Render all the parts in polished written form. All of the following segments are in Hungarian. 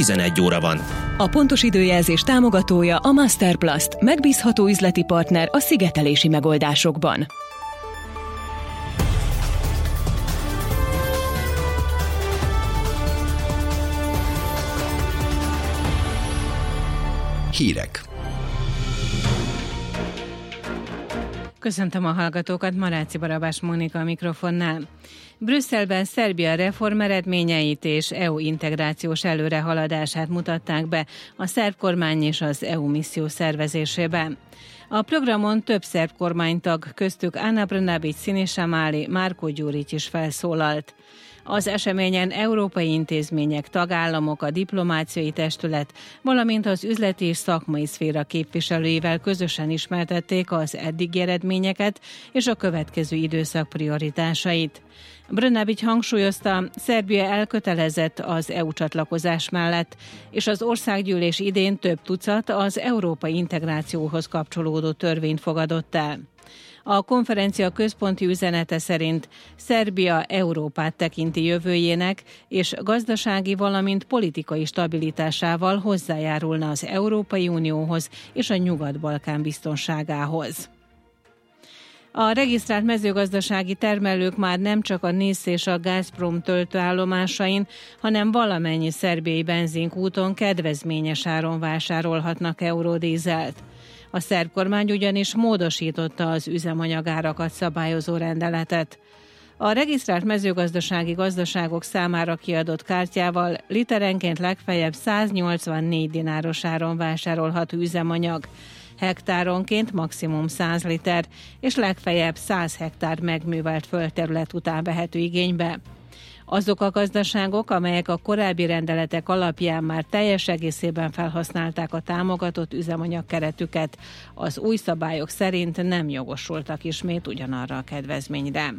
11 óra van. A pontos időjelzés támogatója a Masterplast, megbízható üzleti partner a szigetelési megoldásokban. Hírek. Köszöntöm a hallgatókat, Maráci Barabás Mónika a mikrofonnál. Brüsszelben Szerbia reform eredményeit és EU integrációs előrehaladását mutatták be a szerb kormány és az EU misszió szervezésében. A programon több szerb kormánytag, köztük Ana Brnabić, Siniša Mali, Marko Đurić is felszólalt. Az eseményen európai intézmények, tagállamok, a diplomáciai testület, valamint az üzleti és szakmai szféra képviselőivel közösen ismertették az eddigi eredményeket és a következő időszak prioritásait. Brnabić hangsúlyozta, Szerbia elkötelezett az EU csatlakozás mellett, és az országgyűlés idén több tucat az európai integrációhoz kapcsolódó törvényt fogadott el. A konferencia központi üzenete szerint Szerbia Európát tekinti jövőjének, és gazdasági, valamint politikai stabilitásával hozzájárulna az Európai Unióhoz és a Nyugat-Balkán biztonságához. A regisztrált mezőgazdasági termelők már nem csak a NISZ és a Gazprom töltőállomásain, hanem valamennyi szerbiai benzinkúton kedvezményes áron vásárolhatnak eurodízelt. A szerb kormány ugyanis módosította az üzemanyagárakat szabályozó rendeletet. A regisztrált mezőgazdasági gazdaságok számára kiadott kártyával literenként legfeljebb 184 dináros áron vásárolható üzemanyag, hektáronként maximum 100 liter, és legfeljebb 100 hektár megművelt földterület után vehető igénybe. Azok a gazdaságok, amelyek a korábbi rendeletek alapján már teljes egészében felhasználták a támogatott üzemanyagkeretüket, az új szabályok szerint nem jogosultak ismét ugyanarra a kedvezményre.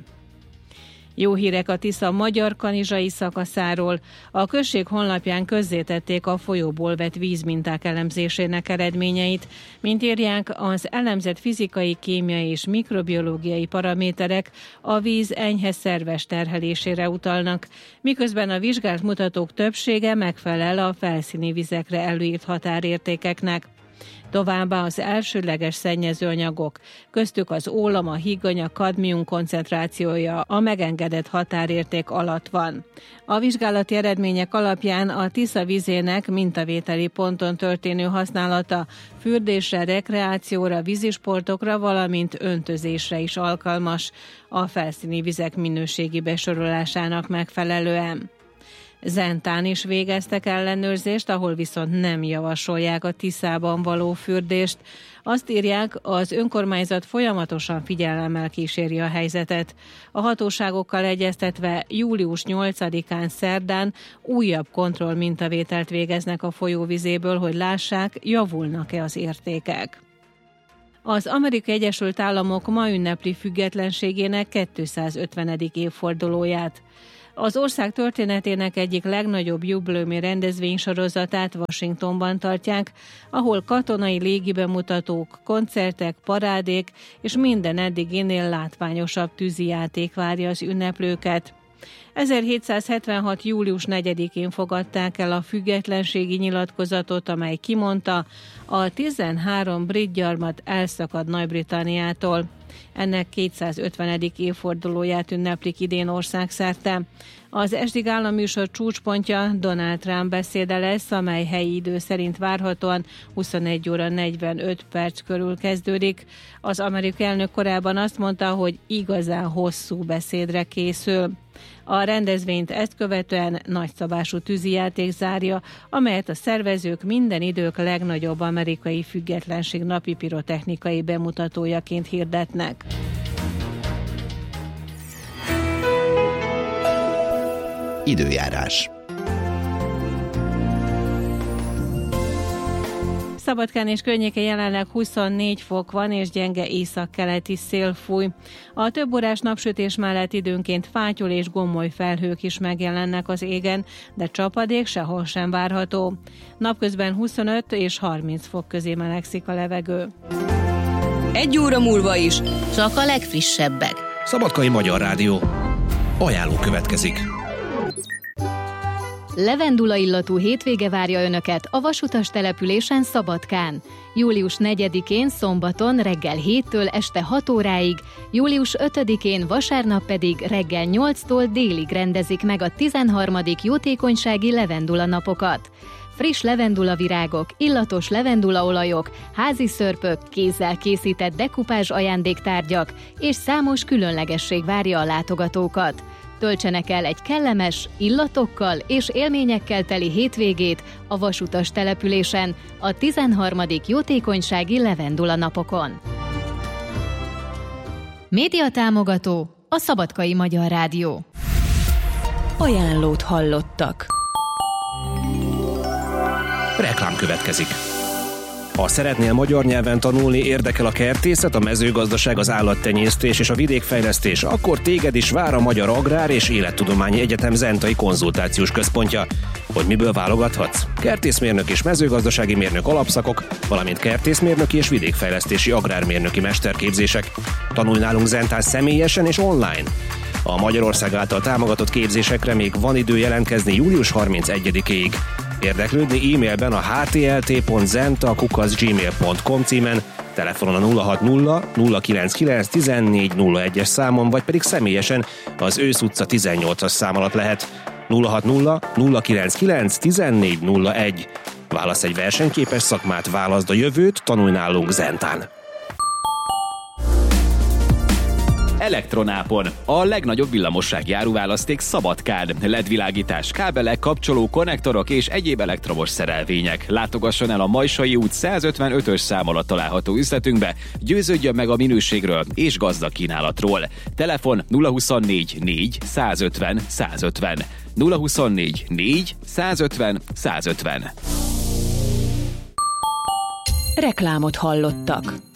Jó hírek a Tisza magyar-kanizsai szakaszáról. A község honlapján közzétették a folyóból vett vízminták elemzésének eredményeit. Mint írják, az elemzett fizikai, kémiai és mikrobiológiai paraméterek a víz enyhe szerves terhelésére utalnak, miközben a vizsgált mutatók többsége megfelel a felszíni vizekre előírt határértékeknek. Továbbá az elsődleges szennyezőanyagok, köztük az ólom, a higany, kadmium koncentrációja a megengedett határérték alatt van. A vizsgálati eredmények alapján a Tisza vizének mintavételi ponton történő használata fürdésre, rekreációra, vízisportokra, valamint öntözésre is alkalmas, a felszíni vizek minőségi besorolásának megfelelően. Zentán is végeztek ellenőrzést, ahol viszont nem javasolják a Tiszában való fürdést. Azt írják, az önkormányzat folyamatosan figyelemmel kíséri a helyzetet. A hatóságokkal egyeztetve július 8-án szerdán újabb kontrollmintavételt végeznek a folyóvizéből, hogy lássák, javulnak-e az értékek. Az Amerikai Egyesült Államok ma ünnepli függetlenségének 250. évfordulóját. Az ország történetének egyik legnagyobb jubileumi rendezvénysorozatát Washingtonban tartják, ahol katonai légibemutatók, koncertek, parádék és minden eddiginél látványosabb tűzijáték várja az ünneplőket. 1776. július 4-én fogadták el a függetlenségi nyilatkozatot, amely kimondta, a 13 brit gyarmat elszakad Nagy-Britanniától. Ennek 250. évfordulóját ünneplik idén országszerte. Az estig államműsor csúcspontja Donald Trump beszéde lesz, amely helyi idő szerint várhatóan 21 óra 45 perc körül kezdődik. Az amerikai elnök korábban azt mondta, hogy igazán hosszú beszédre készül. A rendezvényt ezt követően nagyszabású tűzijáték zárja, amelyet a szervezők minden idők legnagyobb amerikai függetlenség napi pirotechnikai bemutatójaként hirdetnek. Időjárás. Szabadkán és környéke jelenleg 24 fok van, és gyenge északkeleti szél fúj. A több órás napsütés mellett időnként fátyol és gommoly felhők is megjelennek az égen, de csapadék sehol sem várható. Napközben 25 és 30 fok közé melegszik a levegő. 1 óra múlva is csak a legfrissebbek. Szabadkai Magyar Rádió. Ajánló következik. Levendula illatú hétvége várja Önöket a vasutas településen Szabadkán. Július 4-én szombaton reggel 7-től este 6 óráig, július 5-én vasárnap pedig reggel 8-tól délig rendezik meg a 13. jótékonysági levendula napokat. Friss levendulavirágok, illatos levendulaolajok, házi szörpök, kézzel készített dekupázs ajándéktárgyak és számos különlegesség várja a látogatókat. Töltsenek el egy kellemes, illatokkal és élményekkel teli hétvégét a vasutas településen a 13. jótékonysági levendula napokon. Média támogató a Szabadkai Magyar Rádió. Ajánlót hallottak. Reklám következik. Ha szeretnél magyar nyelven tanulni, érdekel a kertészet, a mezőgazdaság, az állattenyésztés és a vidékfejlesztés, akkor téged is vár a Magyar Agrár és Élettudományi Egyetem Zentai Konzultációs Központja. Hogy miből válogathatsz? Kertészmérnök és mezőgazdasági mérnök alapszakok, valamint kertészmérnöki és vidékfejlesztési agrármérnöki mesterképzések. Tanulj nálunk Zentán személyesen és online. A Magyarország által támogatott képzésekre még van idő jelentkezni július 31-ig. Érdeklődni e-mailben a htlt.zenta@gmail.com címen, telefonon a 060 099 1401-es számon, vagy pedig személyesen az Ősz utca 18-as szám alatt lehet. 060 099 1401. Válasz egy versenyképes szakmát, válaszd a jövőt, tanulj nálunk Zentán. Elektronápon. A legnagyobb villamossági áruválaszték Szabadkán. LED-világítás, kábelek, kapcsoló, konnektorok és egyéb elektromos szerelvények. Látogasson el a Majsai út 155-ös szám alatt található üzletünkbe, győződjön meg a minőségről és gazdag kínálatról. Telefon 024 4 150 150. 024 4 150 150. Reklámot hallottak.